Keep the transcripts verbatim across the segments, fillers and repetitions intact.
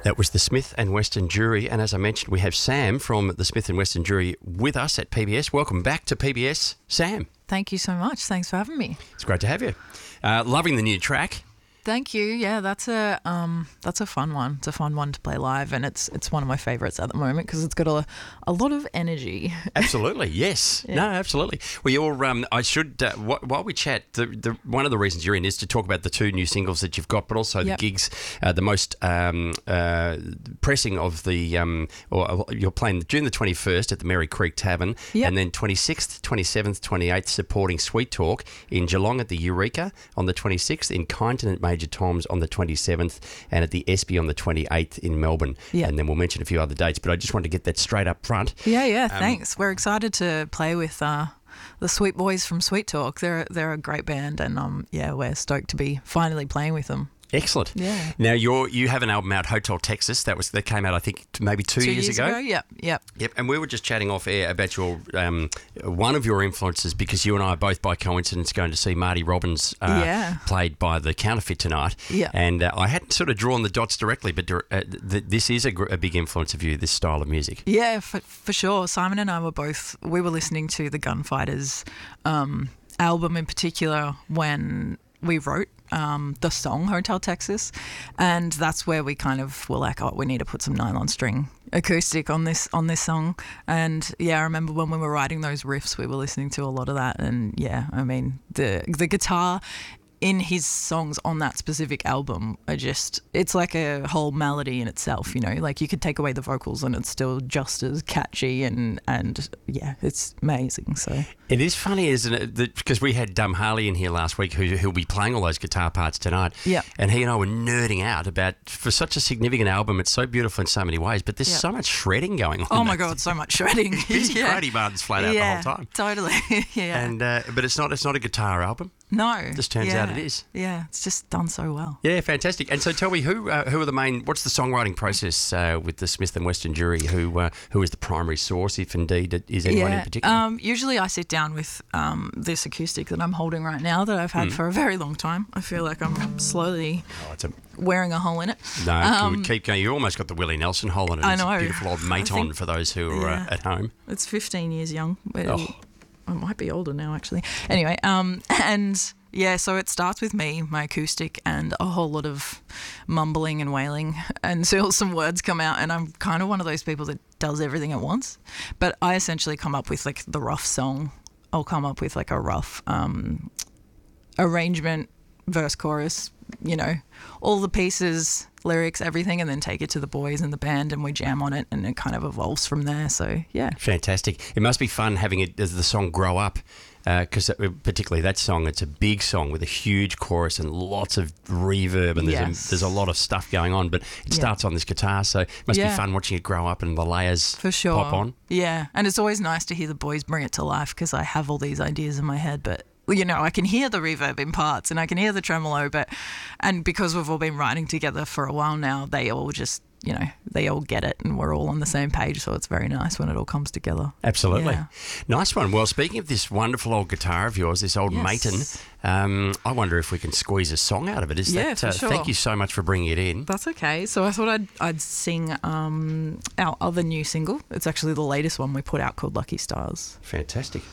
That was the Smith and Weston Jury, and as I mentioned, we have Sam from the Smith and Weston Jury with us at P B S. Welcome back to P B S, Sam. Thank you so much. Thanks for having me. It's great to have you. Uh, loving the new track. Thank you. Yeah, that's a um, that's a fun one. It's a fun one to play live, and it's it's one of my favourites at the moment because it's got a, a lot of energy. Absolutely, yes. Yeah. No, absolutely. Well, you're. Um, I should uh, wh- while we chat. The, the one of the reasons you're in is to talk about the two new singles that you've got, but also Yep. the gigs. Uh, the most um, uh, pressing of the. Um, or you're playing June the twenty-first at the Merry Creek Tavern, Yep. and then twenty-sixth, twenty-seventh, twenty-eighth supporting Sweet Talk in Geelong at the Eureka on the twenty-sixth, in Kyneton at Major Tom's on the twenty-seventh, and at the Espy on the twenty-eighth in Melbourne. Yeah. And then we'll mention a few other dates, but I just wanted to get that straight up front. Yeah, yeah. Um, Thanks. We're excited to play with uh, the Sweet Boys from Sweet Talk. They're they're a great band, and um, yeah, we're stoked to be finally playing with them. Excellent. Yeah. Now you're you have an album out, Hotel Texas. That was that came out I think maybe two, Two years, years ago. ago. Yep, yep. Yep. And we were just chatting off air about your um, one of your influences, because you and I are both by coincidence going to see Marty Robbins uh, Yeah. played by the Counterfeit tonight. Yeah. And uh, I hadn't sort of drawn the dots directly, but uh, th- this is a, gr- a big influence of you. This style of music. Yeah, for, for sure. Simon and I were both, we were listening to the Gunfighters um, album in particular when we wrote um, the song Hotel Texas, and that's where we kind of were like, oh, we need to put some nylon string acoustic on this on this song. And yeah, I remember when we were writing those riffs, we were listening to a lot of that, and yeah, I mean the the guitar in his songs on that specific album are just, it's like a whole melody in itself, you know, like you could take away the vocals and it's still just as catchy, and and yeah, it's amazing. So It is funny, isn't it? That, because we had Dum Harley in here last week, who who'll be playing all those guitar parts tonight. Yeah. And he and I were nerding out about, for such a significant album, it's so beautiful in so many ways, but there's Yeah. so much shredding going on. oh my god, so much shredding. Busy yeah. Grady Martin's flat out yeah, the whole time. totally. yeah. And uh, but it's not it's not a guitar album. no, just turns yeah. out it is. Yeah, it's just done so well. Yeah, fantastic. And so tell me, who uh, who are the main? What's the songwriting process uh, with the Smith and Weston Jury? Who uh, who is the primary source, if indeed it is anyone in particular? Um, usually I sit down with um, this acoustic that I'm holding right now that I've had Mm. for a very long time. I feel like I'm slowly oh, it's a wearing a hole in it. no. Um, keep going. You almost got the Willie Nelson hole in it. I It's know. a beautiful old Maton think- for those who are yeah. uh, at home. It's fifteen years young. But Oh. it'll- I might be older now, actually. Anyway, um, and yeah, so it starts with me, my acoustic, and a whole lot of mumbling and wailing until some words come out. And I'm kind of one of those people that does everything at once. But I essentially come up with like the rough song. I'll come up with like a rough um, arrangement, verse, chorus, you know, all the pieces, lyrics, everything, and then take it to the boys and the band, and we jam on it, and it kind of evolves from there. So yeah. Fantastic. It must be fun having it as the song grow up, because uh, particularly that song, it's a big song with a huge chorus and lots of reverb, and there's, Yes. a, there's a lot of stuff going on, but it Yeah. starts on this guitar, so it must be Yeah. fun watching it grow up and the layers For sure. pop on. Yeah. And it's always nice to hear the boys bring it to life, because I have all these ideas in my head, but you know, I can hear the reverb in parts and I can hear the tremolo, but and because we've all been writing together for a while now, they all just, you know, they all get it and we're all on the same page, so it's very nice when it all comes together. Absolutely. Yeah. Nice one. Well, speaking of this wonderful old guitar of yours, this old Yes. Maton, um, I wonder if we can squeeze a song out of it. Is Yeah, that, for uh, sure. Thank you so much for bringing it in. That's okay. So I thought I'd I'd sing um, our other new single. It's actually the latest one we put out, called Lucky Stars. Fantastic.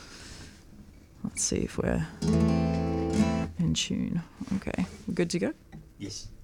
Let's see if we're in tune. Okay, we're good to go? Yes.